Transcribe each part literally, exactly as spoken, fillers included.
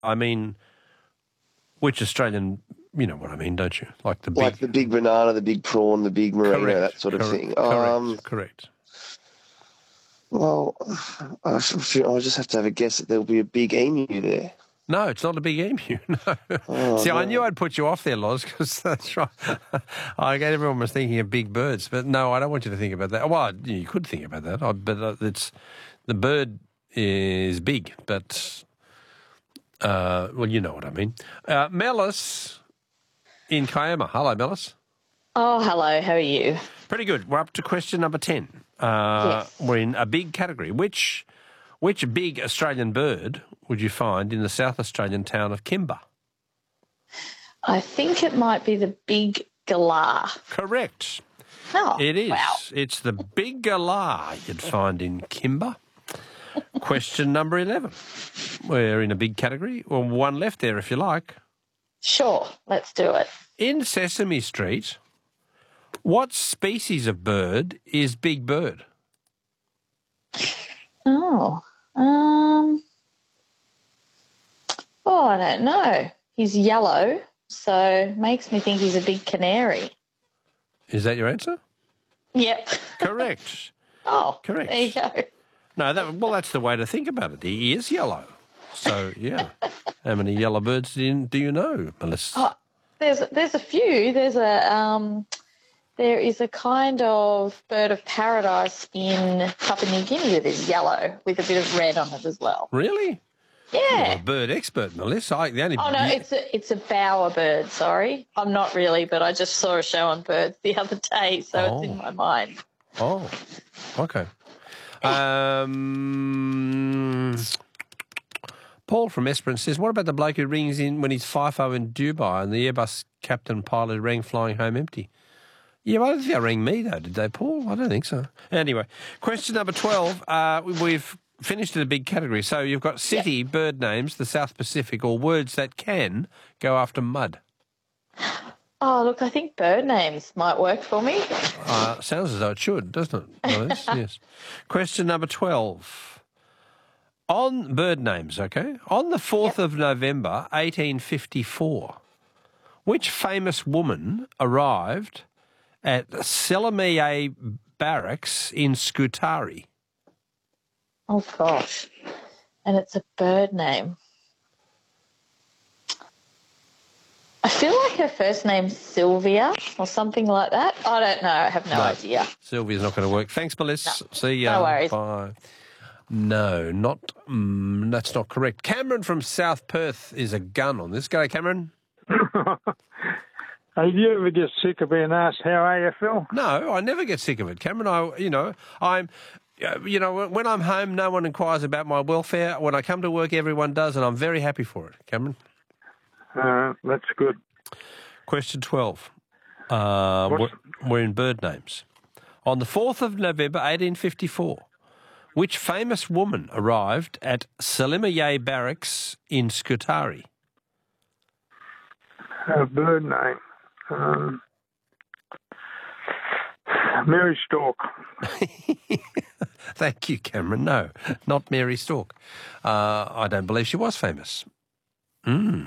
I mean, which Australian, you know what I mean, don't you? Like the big... Like the big banana, the big prawn, the big merino, correct, that sort of correct, thing. Correct, Um, correct. Well, I feel I'll just have to have a guess that there'll be a big emu there. No, it's not a big emu, no. Oh, See, no. I knew I'd put you off there, Loz, because that's right. I get everyone was thinking of big birds, but no, I don't want you to think about that. Well, you could think about that, but it's the bird is big, but, uh, well, you know what I mean. Uh, Melis in Kiama. Hello, Melis. Oh, hello. How are you? Pretty good. We're up to question number ten. Uh, yes. We're in a big category. Which which big Australian bird would you find in the South Australian town of Kimba? I think it might be the big galah. Correct. Oh, it is. Wow. It's the big galah you'd find in Kimba. Question number eleven. We're in a big category. Well, one left there if you like. Sure, let's do it. In Sesame Street, what species of bird is Big Bird? Oh, um, oh, I don't know. He's yellow, so makes me think he's a big canary. Is that your answer? Yep. Correct. Oh, Correct. there you go. No, that, well, that's the way to think about it. He is yellow. So, yeah. How many yellow birds do you, do you know, Melissa? Oh, there's there's a few. There's a um, there is a kind of bird of paradise in Papua New Guinea that is yellow with a bit of red on it as well. Really? Yeah. You're a bird expert, Melissa. I, the only Oh no, it's a it's a bower bird. Sorry, I'm not really, but I just saw a show on birds the other day, so Oh. it's in my mind. Oh, okay. Um, Paul from Esperance says, what about the bloke who rings in when he's FIFO in Dubai and the Airbus captain pilot rang flying home empty? Yeah, I don't think they rang me, though, did they, Paul? I don't think so. Anyway, question number twelve. Uh, we've finished in a big category. So you've got city, yep. bird names, the South Pacific, or words that can go after mud. Oh, look, I think bird names might work for me. Uh, sounds as though it should, doesn't it? Yes, yes. Question number twelve. On bird names, okay? On the fourth yep. of November, eighteen fifty-four, which famous woman arrived at Selimiye Barracks in Scutari? Oh, gosh. And it's a bird name. I feel like her first name's Sylvia or something like that. I don't know. I have no, no idea. Sylvia's not going to work. Thanks, Melissa. No. See ya. No worries. Bye. No, not. Um, that's not correct. Cameron from South Perth is a gun on this. Go, Cameron. Hey, do you ever get sick of being asked, how are you, Phil? No, I never get sick of it, Cameron. I, you know, I'm, you know, when I'm home, no one inquires about my welfare. When I come to work, everyone does, and I'm very happy for it, Cameron. Uh, that's good. Question twelve. Uh, we're, we're in bird names. On the fourth of November, eighteen fifty-four, which famous woman arrived at Selimiye Barracks in Scutari? A bird name. Um, Mary Stork. Thank you, Cameron. No, not Mary Stork. Uh, I don't believe she was famous. Mm.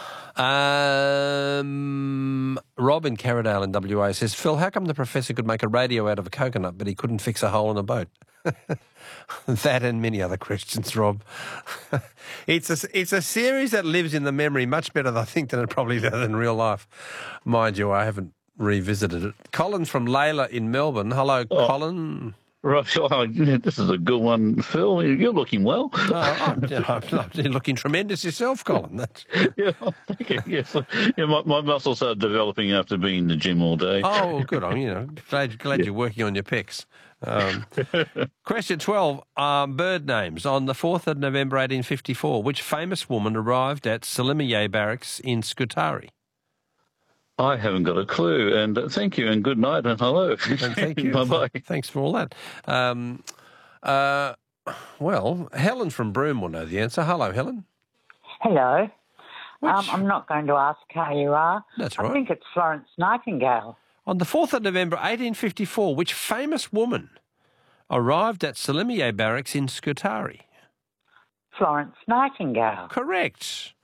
Um, Rob in Carradale in W A says, Phil, how come the professor could make a radio out of a coconut but he couldn't fix a hole in a boat? That and many other questions, Rob. it's a it's a series that lives in the memory much better, I think, than it probably does in real life. Mind you, I haven't revisited it. Colin from Layla in Melbourne. Hello, oh. Colin. Right, oh, this is a good one, Phil. You're looking well. Oh, I'm, I'm, I'm looking tremendous yourself, Colin. That's... Yeah, thank you. Yes, yeah, my, my muscles are developing after being in the gym all day. Oh, well, good. I'm, you know, glad, glad yeah. you're working on your pecs. Um, question twelve. Um, bird names. On the fourth of November, eighteen fifty-four, which famous woman arrived at Selimiye Barracks in Scutari? I haven't got a clue, and uh, thank you, and good night, and hello. And thank you. Bye-bye. Thanks for all that. Um, uh, well, Helen from Broome will know the answer. Hello, Helen. Hello. Which... Um, I'm not going to ask how you are. That's right. I think it's Florence Nightingale. On the fourth of November, eighteen fifty-four, which famous woman arrived at Selimiye Barracks in Scutari? Florence Nightingale. Correct.